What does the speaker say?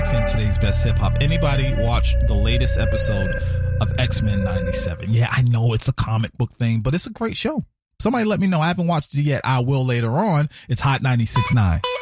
Saying today's best hip hop. Anybody watch the latest episode of X-Men 97? Yeah, I know it's a comic book thing, but it's a great show. Somebody let me know. I haven't watched it yet. I will later on. It's Hot 96.9.